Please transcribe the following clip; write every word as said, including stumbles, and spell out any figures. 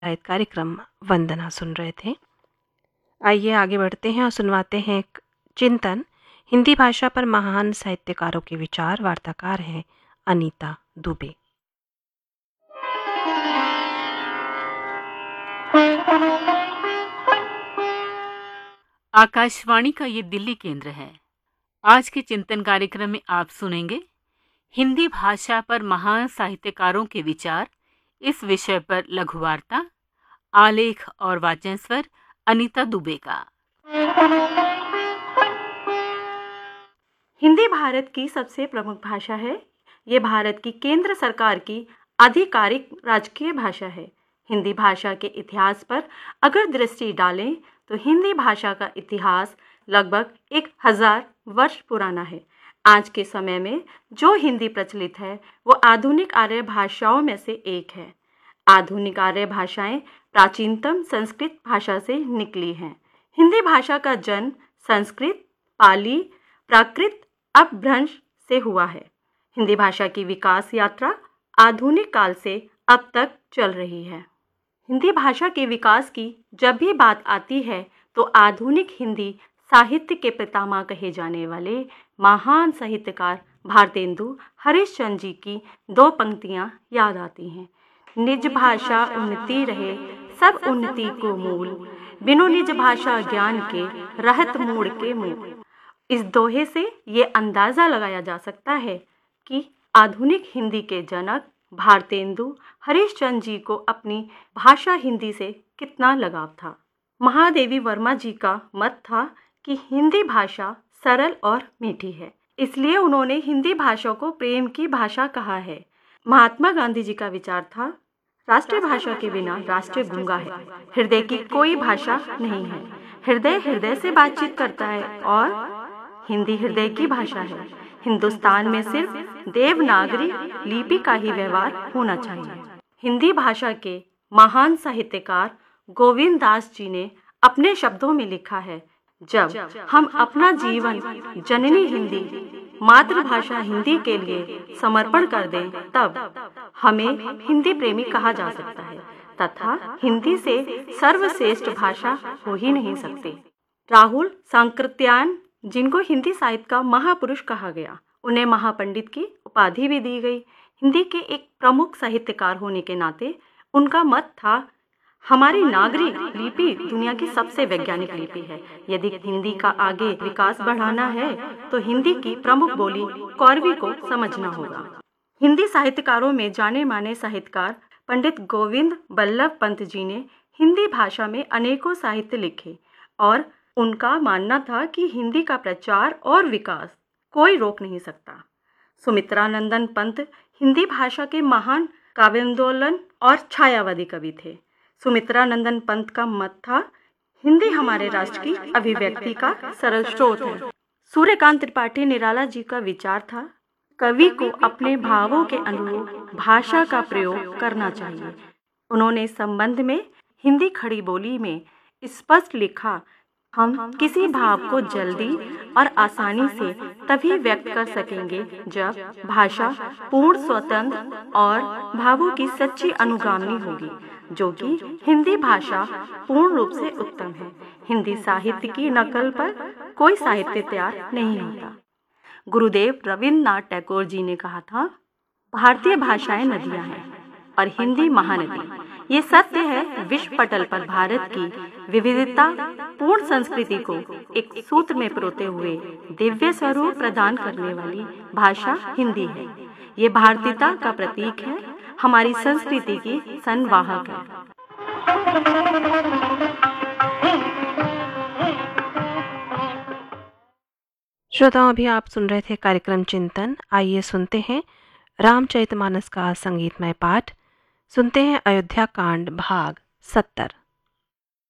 आयत कार्यक्रम वंदना सुन रहे थे। आइए आगे बढ़ते हैं और सुनवाते हैं एक चिंतन। हिंदी भाषा पर महान साहित्यकारों के विचार। वार्ताकार हैं अनीता दुबे। आकाशवाणी का ये दिल्ली केंद्र है। आज के चिंतन कार्यक्रम में आप सुनेंगे हिंदी भाषा पर महान साहित्यकारों के विचार। इस विषय पर लघु वार्ता, आलेख और वाचन स्वर अनीता दुबे का। हिंदी भारत की सबसे प्रमुख भाषा है। ये भारत की केंद्र सरकार की आधिकारिक राजकीय भाषा है। हिंदी भाषा के इतिहास पर अगर दृष्टि डालें तो हिंदी भाषा का इतिहास लगभग एक हजार वर्ष पुराना है। आज के समय में जो हिंदी प्रचलित है वो आधुनिक आर्य भाषाओं में से एक है। आधुनिक आर्य भाषाएं प्राचीनतम संस्कृत भाषा से निकली हैं। हिंदी भाषा का जन्म संस्कृत, पाली, प्राकृत अपभ्रंश से हुआ है। हिंदी भाषा की विकास यात्रा आधुनिक काल से अब तक चल रही है। हिंदी भाषा के विकास की जब भी बात आती है तो आधुनिक हिंदी साहित्य के पितामह कहे जाने वाले महान साहित्यकार भारतेंदु हरिश्चंद्र जी की दो पंक्तियां याद आती हैं। निज भाषा उन्नति रहे सब उन्नति को मूल, बिनु निज भाषा ज्ञान के रहत मूड के मूल। इस दोहे से ये अंदाज़ा लगाया जा सकता है कि आधुनिक हिंदी के जनक भारतेंदु हरिश्चंद्र जी को अपनी भाषा हिंदी से कितना लगाव था। महादेवी वर्मा जी का मत था कि हिंदी भाषा सरल और मीठी है, इसलिए उन्होंने हिंदी भाषा को प्रेम की भाषा कहा है। महात्मा गांधी जी का विचार था, राष्ट्रीय भाषा के बिना राष्ट्र गूंगा है, हृदय की कोई भाषा नहीं है। हृदय हृदय से बातचीत करता है और हिंदी हृदय की भाषा है। हिंदुस्तान में सिर्फ देवनागरी लिपि का ही व्यवहार होना चाहिए। हिंदी भाषा के महान साहित्यकार गोविंद दास जी ने अपने शब्दों में लिखा है, जब हम अपना जीवन जननी हिंदी मातृभाषा हिंदी के लिए समर्पण कर दें तब हमें हिंदी प्रेमी कहा जा सकता है तथा हिंदी से सर्वश्रेष्ठ भाषा हो ही नहीं सकती। राहुल सांकृत्यायन, जिनको हिंदी साहित्य का महापुरुष कहा गया, उन्हें महापंडित की उपाधि भी दी गई। हिंदी के एक प्रमुख साहित्यकार होने के नाते उनका मत था, हमारी नागरी लिपि दुनिया की सबसे वैज्ञानिक लिपि है। यदि हिंदी का आगे विकास बढ़ाना है तो हिंदी की प्रमुख बोली कौरवी को समझना होगा। हिंदी साहित्यकारों में जाने माने साहित्यकार पंडित गोविंद बल्लभ पंत जी ने हिंदी भाषा में अनेकों साहित्य लिखे और उनका मानना था कि हिंदी का प्रचार और विकास कोई रोक नहीं सकता। सुमित्रानंदन पंत हिंदी भाषा के महान काव्यांदोलन और छायावादी कवि थे। सुमित्रानंदन पंत का मत था, हिंदी हमारे राष्ट्र की अभिव्यक्ति का सरल स्रोत है। सूर्यकांत त्रिपाठी निराला जी का विचार था, कवि को अपने भावों के अनुरूप भाषा का प्रयोग करना चाहिए। उन्होंने संबंध में हिंदी खड़ी बोली में स्पष्ट लिखा, हम किसी भाव को जल्दी और आसानी से तभी व्यक्त कर सकेंगे जब भाषा पूर्ण स्वतंत्र और भावों की सच्ची अनुगामी होगी, जो कि हिंदी भाषा पूर्ण रूप से उत्तम है। हिंदी साहित्य की नकल पर कोई साहित्य तैयार नहीं होता। गुरुदेव रविन्द्रनाथ टैगोर जी ने कहा था, भारतीय भाषाएं नदियां हैं और हिंदी महानदी। ये सत्य है, विश्व पटल पर भारत की विविधता पूर्ण संस्कृति को एक सूत्र में पिरोते हुए दिव्य स्वरूप प्रदान करने वाली भाषा हिंदी है। ये भारतीयता का प्रतीक है, हमारी संस्कृति की संवाहक है। श्रोताओं, अभी आप सुन रहे थे कार्यक्रम चिंतन। आइए सुनते हैं रामचरितमानस का संगीतमय पाठ। सुनते हैं अयोध्या कांड भाग सत्तर।